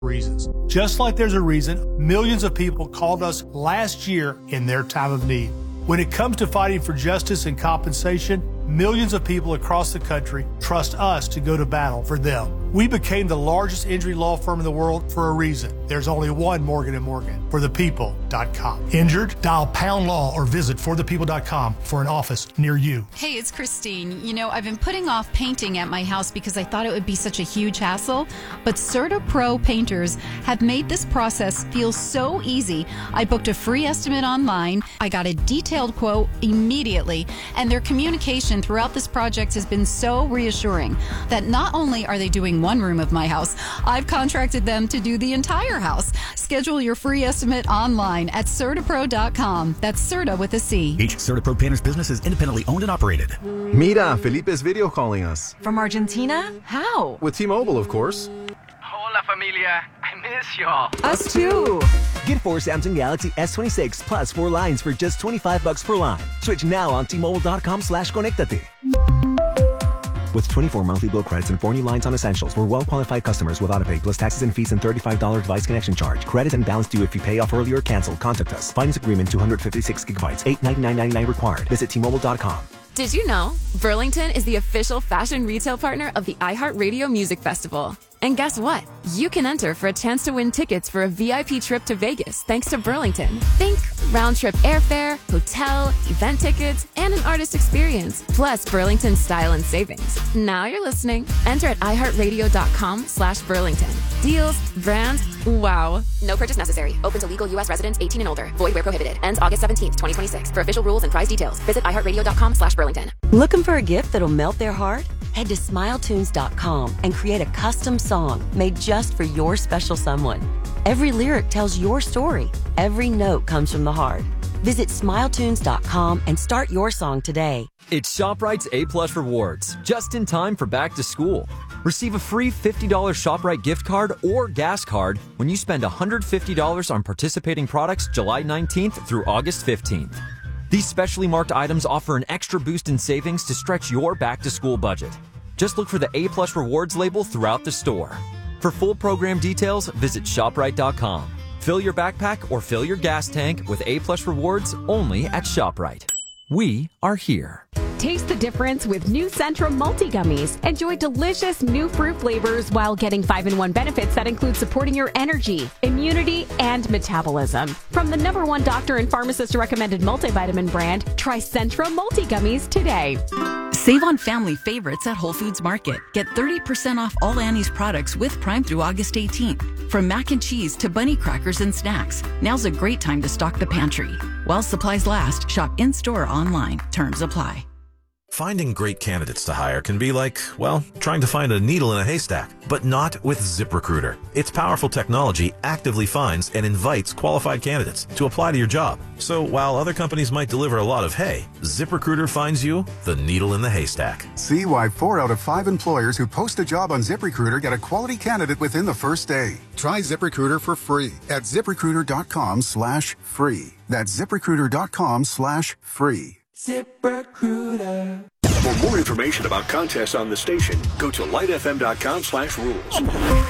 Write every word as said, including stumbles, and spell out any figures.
reasons. Just like there's a reason millions of people called us last year in their time of need. When it comes to fighting for justice and compensation, millions of people across the country trust us to go to battle for them. We became the largest injury law firm in the world for a reason. There's only one Morgan and Morgan, for the people dot com. Injured? Dial pound law or visit for the people dot com for an office near you. Hey, it's Christine. You know, I've been putting off painting at my house because I thought it would be such a huge hassle, but CertaPro painters have made this process feel so easy. I booked a free estimate online. I got a detailed quote immediately, and their communication throughout this project has been so reassuring that not only are they doing one room of my house, I've contracted them to do the entire house. Schedule your free estimate online at Certa Pro dot com. That's Certa with a C. Each CertaPro painter's business is independently owned and operated. Mira, Felipe's video calling us. From Argentina? How? With T-Mobile, of course. Hola, familia. I miss y'all. Us too. Get four Samsung Galaxy S twenty-six plus four lines for just twenty-five bucks per line. Switch now on T Mobile dot com slash conectate. With twenty-four monthly bill credits and four new lines on essentials for well-qualified customers with AutoPay plus taxes and fees and thirty-five dollars device connection charge. Credit and balance due if you pay off early or cancel. Contact us. Finance agreement two hundred fifty-six gigabytes. eight ninety-nine ninety-nine required. Visit T Mobile dot com. Did you know Burlington is the official fashion retail partner of the iHeartRadio Music Festival? And guess what? You can enter for a chance to win tickets for a V I P trip to Vegas thanks to Burlington. Think round-trip airfare, hotel, event tickets, and an artist experience, plus Burlington style and savings. Now you're listening. Enter at iHeartRadio dot com slash Burlington. Deals, brands, wow. No purchase necessary. Open to legal U S residents eighteen and older. Void where prohibited. Ends August seventeenth, twenty twenty-six. For official rules and price details, visit iHeartRadio dot com slash Burlington. Looking for a gift that'll melt their heart? Head to Smile Tunes dot com and create a custom song made just for your special someone. Every lyric tells your story. Every note comes from the heart. Visit Smile Tunes dot com and start your song today. It's ShopRite's A-Plus Rewards, just in time for back to school. Receive a free fifty dollars ShopRite gift card or gas card when you spend one hundred fifty dollars on participating products July nineteenth through August fifteenth. These specially marked items offer an extra boost in savings to stretch your back-to-school budget. Just look for the A-Plus Rewards label throughout the store. For full program details, visit shop rite dot com. Fill your backpack or fill your gas tank with A-Plus Rewards only at ShopRite. We are here. Taste the difference with new Centrum Multi Gummies. Enjoy delicious new fruit flavors while getting five in one benefits that include supporting your energy, immunity, and metabolism. From the number one doctor and pharmacist recommended multivitamin brand, try Centrum Multi Gummies today. Save on family favorites at Whole Foods Market. Get thirty percent off all Annie's products with Prime through August eighteenth. From mac and cheese to bunny crackers and snacks, now's a great time to stock the pantry. While supplies last, shop in-store or online. Terms apply. Finding great candidates to hire can be like, well, trying to find a needle in a haystack, but not with ZipRecruiter. Its powerful technology actively finds and invites qualified candidates to apply to your job. So while other companies might deliver a lot of hay, ZipRecruiter finds you the needle in the haystack. See why four out of five employers who post a job on ZipRecruiter get a quality candidate within the first day. Try ZipRecruiter for free at ZipRecruiter dot com slash free. That's ZipRecruiter dot com slash free. ZipRecruiter. For more information about contests on the station, go to light f m dot com slash rules.